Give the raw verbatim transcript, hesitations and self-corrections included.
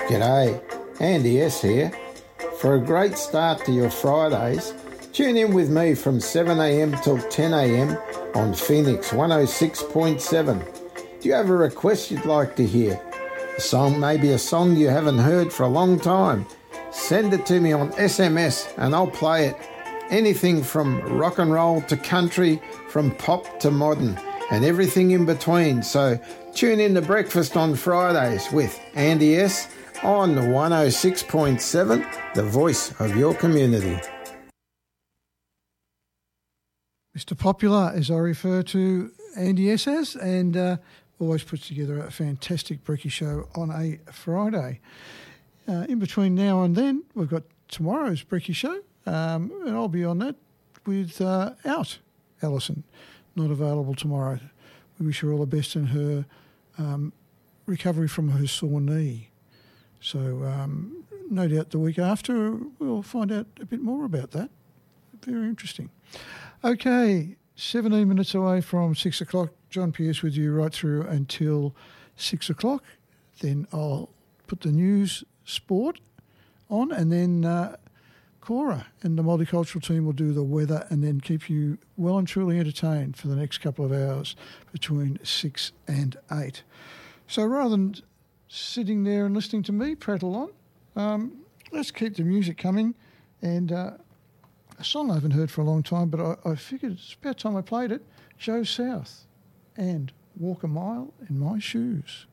G'day, Andy S here. For a great start to your Fridays, tune in with me from seven a m till ten a m on Phoenix one oh six point seven. Do you have a request you'd like to hear? A song, maybe a song you haven't heard for a long time? Send it to me on S M S and I'll play it. Anything from rock and roll to country, from pop to modern, and everything in between. So tune in to Breakfast on Fridays with Andy S on one oh six point seven, the voice of your community. Mister Popular, as I refer to Andy S as, and uh, always puts together a fantastic brekkie show on a Friday. Uh, in between now and then, we've got tomorrow's brekkie show, um, and I'll be on that with uh, Out Alison, not available tomorrow. We wish her all the best in her um, recovery from her sore knee. So um, no doubt the week after we'll find out a bit more about that. Very interesting. Okay, seventeen minutes away from six o'clock. John Pierce with you right through until six o'clock. Then I'll put the news, sport on, and then uh, Cora and the multicultural team will do the weather and then keep you well and truly entertained for the next couple of hours between six and eight. So rather than sitting there and listening to me prattle on, um, let's keep the music coming. And uh, a song I haven't heard for a long time, but I, I figured it's about time I played it. Joe South and Walk a Mile in My Shoes.